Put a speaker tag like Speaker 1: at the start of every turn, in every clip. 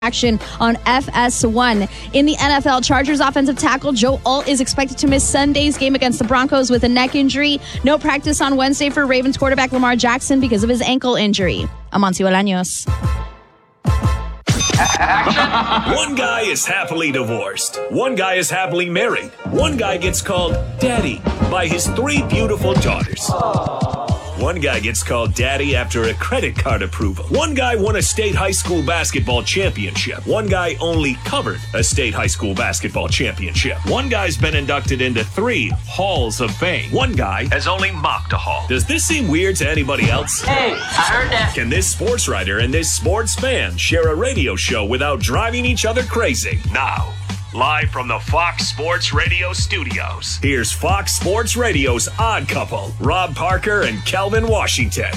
Speaker 1: action on FS1. In the NFL, Chargers offensive tackle Joe Alt is expected to miss Sunday's game against the Broncos with a neck injury. No practice on Wednesday for Ravens quarterback Lamar Jackson because of his ankle injury. Amancio Bolaños.
Speaker 2: One guy is happily divorced. One guy is happily married. One guy gets called daddy by his 3 beautiful daughters. One guy gets called daddy after a credit card approval. One guy won a state high school basketball championship. One guy only covered a state high school basketball championship. One guy's been inducted into 3 halls of fame. One guy has only mocked a hall. Does this seem weird to anybody else?
Speaker 3: Hey, I heard that.
Speaker 2: Can this sports writer and this sports fan share a radio show without driving each other crazy? Now, live from the Fox Sports Radio studios, here's Fox Sports Radio's Odd Couple, Rob Parker and Kelvin Washington.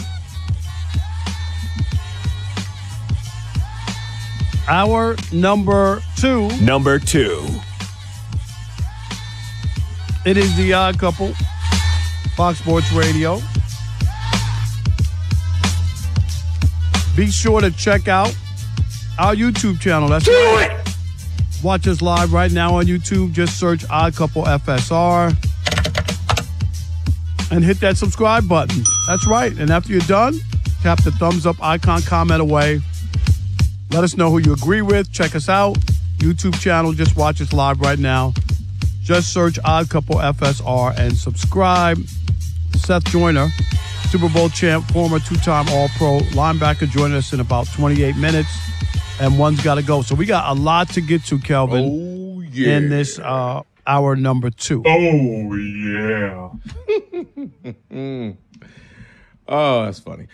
Speaker 4: Our number 2.
Speaker 2: Number 2.
Speaker 4: It is the Odd Couple, Fox Sports Radio. Be sure to check out our YouTube channel. That's right. Watch us live right now on YouTube. Just search Odd Couple FSR and hit that subscribe button. That's right. And after you're done, tap the thumbs up icon, comment away. Let us know who you agree with. Check us out. YouTube channel. Just watch us live right now. Just search Odd Couple FSR and subscribe. Seth Joyner, Super Bowl champ, former 2-time All-Pro linebacker, joining us in about 28 minutes. And one's got to go. So we got a lot to get to, Kelvin.
Speaker 5: Oh, yeah.
Speaker 4: In this hour number 2.
Speaker 5: Oh, yeah. Oh, that's funny.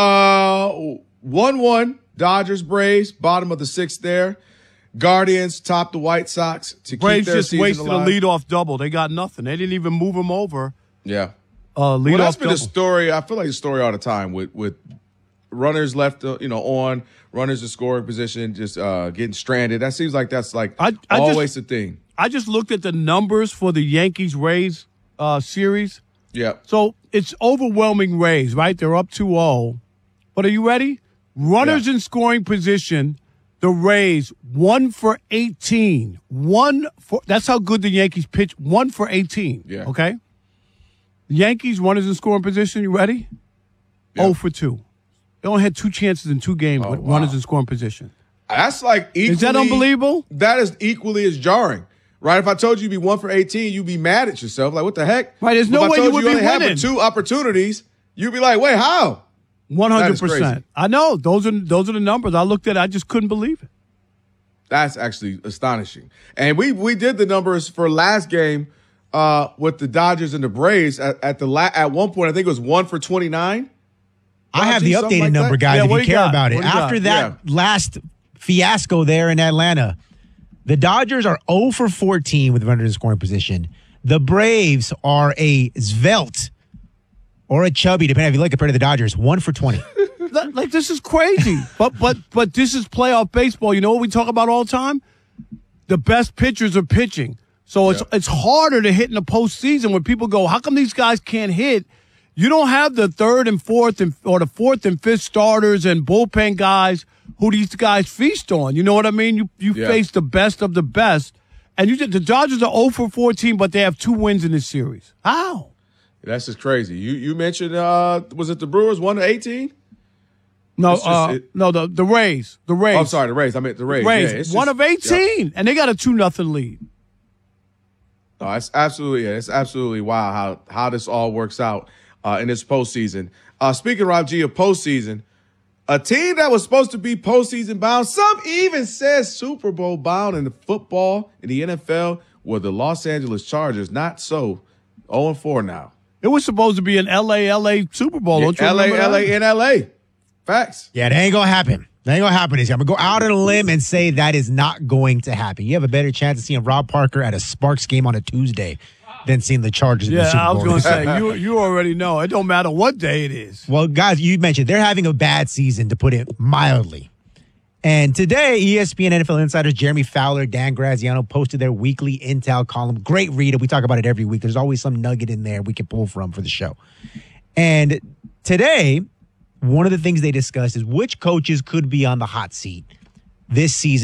Speaker 5: 1-1, Dodgers, Braves, bottom of the 6th there. Guardians top the White Sox to keep
Speaker 4: Braves
Speaker 5: their
Speaker 4: just
Speaker 5: season
Speaker 4: wasted
Speaker 5: alive.
Speaker 4: a leadoff double. They got nothing. They didn't even move him over.
Speaker 5: Yeah.
Speaker 4: Leadoff
Speaker 5: Well, that's been
Speaker 4: double.
Speaker 5: a story. I feel like a story all the time with runners left, on, runners in scoring position, just getting stranded. That seems like that's always the thing.
Speaker 4: I just looked at the numbers for the Yankees-Rays series.
Speaker 5: Yeah.
Speaker 4: So it's overwhelming Rays, right? They're up 2-0. But are you ready? Runners in scoring position, the Rays 1 for 18. That's how good the Yankees pitch. 1 for 18.
Speaker 5: Yeah.
Speaker 4: Okay? The Yankees, runners in scoring position, you ready?
Speaker 5: Yeah.
Speaker 4: 0 for 2. They only had 2 chances in 2 games with runners in scoring position.
Speaker 5: That's like equally.
Speaker 4: Is that unbelievable?
Speaker 5: That is equally as jarring. Right? If I told you you'd be 1 for 18, you'd be mad at yourself. Like, what the heck?
Speaker 4: Right, there's no
Speaker 5: If
Speaker 4: way
Speaker 5: I
Speaker 4: you
Speaker 5: told
Speaker 4: would
Speaker 5: you
Speaker 4: be
Speaker 5: only had
Speaker 4: winning.
Speaker 5: 2 opportunities, you'd be like, wait, how?
Speaker 4: 100%. I know. Those are the numbers. I looked at it. I just couldn't believe it.
Speaker 5: That's actually astonishing. And we did the numbers for last game with the Dodgers and the Braves at one point. I think it was 1 for 29.
Speaker 6: I have the
Speaker 5: Something
Speaker 6: updated
Speaker 5: like
Speaker 6: number,
Speaker 5: that?
Speaker 6: guys,
Speaker 4: Yeah,
Speaker 6: if
Speaker 4: what
Speaker 6: you
Speaker 4: do you
Speaker 6: care
Speaker 4: got?
Speaker 6: about it.
Speaker 4: What do you got?
Speaker 6: After that last fiasco there in Atlanta, the Dodgers are 0 for 14 with runners in scoring position. The Braves are a svelte or a chubby, depending on if you like, compared to the Dodgers, 1 for 20.
Speaker 4: Like, this is crazy. but this is playoff baseball. You know what we talk about all the time? The best pitchers are pitching. So it's harder to hit in the postseason when people go, how come these guys can't hit? You don't have the 3rd and 4th or the 4th and 5th starters and bullpen guys who these guys feast on. You know what I mean? You face the best of the best. And the Dodgers are 0 for 14, but they have 2 wins in this series. How?
Speaker 5: That's just crazy. You mentioned, was it the Brewers 1 to 18?
Speaker 4: No, the Rays. The Rays.
Speaker 5: Oh, I'm sorry, the Rays. I meant the Rays.
Speaker 4: Rays.
Speaker 5: Yeah, it's
Speaker 4: 1 of 18, and they got a 2-0 lead.
Speaker 5: No, it's absolutely wild how this all works out in this postseason. Speaking, Rob G, of postseason, a team that was supposed to be postseason bound, some even says Super Bowl bound in the football in the NFL, were the Los Angeles Chargers. Not so. 0-4 now.
Speaker 4: It was supposed to be an LA Super Bowl. Don't you remember that?
Speaker 5: in LA. Facts.
Speaker 6: Yeah, that ain't going to happen. That ain't going to happen this year. I'm going to go out on a limb and say that is not going to happen. You have a better chance of seeing Rob Parker at a Sparks game on a Tuesday than seeing the Chargers in the Super Bowl.
Speaker 4: Yeah, I was going to say, you already know. It don't matter what day it is.
Speaker 6: Well, guys, you mentioned they're having a bad season, to put it mildly. And today, ESPN NFL insiders Jeremy Fowler, Dan Graziano posted their weekly Intel column. Great read. We talk about it every week. There's always some nugget in there we can pull from for the show. And today, one of the things they discussed is which coaches could be on the hot seat this season